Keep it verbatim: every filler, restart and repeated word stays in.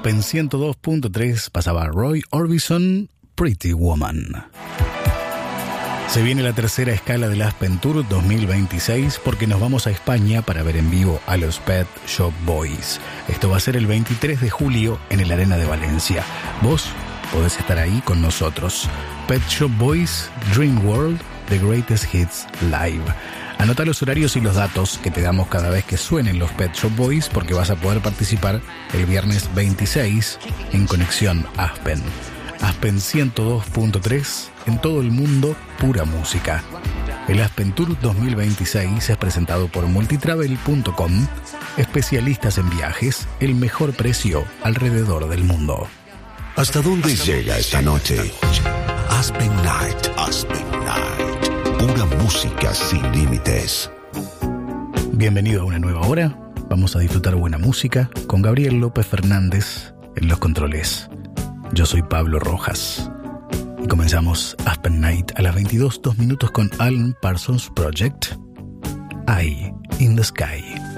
Aspen ciento dos punto tres pasaba Roy Orbison, Pretty Woman. Se viene la tercera escala del Aspen Tour dos mil veintiséis porque nos vamos a España para ver en vivo a los Pet Shop Boys. Esto va a ser el veintitrés de julio en el Arena de Valencia. Vos podés estar ahí con nosotros. Pet Shop Boys, Dream World, The Greatest Hits Live. Anota los horarios y los datos que te damos cada vez que suenen los Pet Shop Boys porque vas a poder participar el viernes veintiséis en Conexión Aspen. Aspen ciento dos punto tres, en todo el mundo, pura música. El Aspen Tour dos mil veintiséis es presentado por multitravel punto com, especialistas en viajes, el mejor precio alrededor del mundo. ¿Hasta dónde llega esta noche? Aspen Night, Aspen Night, pura música sin límites. Bienvenido a una nueva hora. Vamos a disfrutar buena música con Gabriel López Fernández en los controles. Yo soy Pablo Rojas y comenzamos Aspen Night a las veintidós, dos minutos con Alan Parsons Project, Eye in the Sky.